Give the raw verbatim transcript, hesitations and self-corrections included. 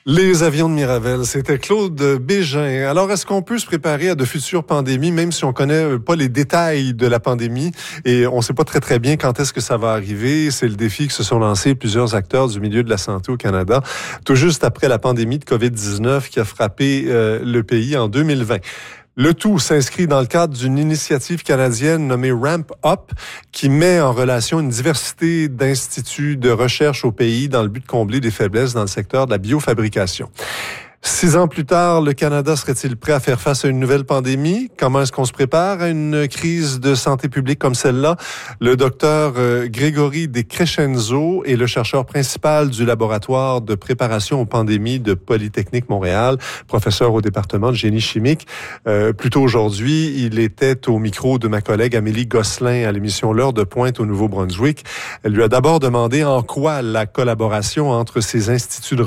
Les avions de Miravel, c'était Claude Bégin. Alors, est-ce qu'on peut se préparer à de futures pandémies, même si on connaît pas les détails de la pandémie et on sait pas très très bien quand est-ce que ça va arriver? C'est le défi que se sont lancés plusieurs acteurs du milieu de la santé au Canada, tout juste après la pandémie de covid dix-neuf qui a frappé euh, le pays en deux mille vingt. Le tout s'inscrit dans le cadre d'une initiative canadienne nommée Ramp Up qui met en relation une diversité d'instituts de recherche au pays dans le but de combler des faiblesses dans le secteur de la biofabrication. Six ans plus tard, le Canada serait-il prêt à faire face à une nouvelle pandémie? Comment est-ce qu'on se prépare à une crise de santé publique comme celle-là? Le docteur euh, Grégory Descrescenzo est le chercheur principal du laboratoire de préparation aux pandémies de Polytechnique Montréal, professeur au département de génie chimique. Euh, plus tôt aujourd'hui, il était au micro de ma collègue Amélie Gosselin à l'émission L'heure de pointe au Nouveau-Brunswick. Elle lui a d'abord demandé en quoi la collaboration entre ces instituts de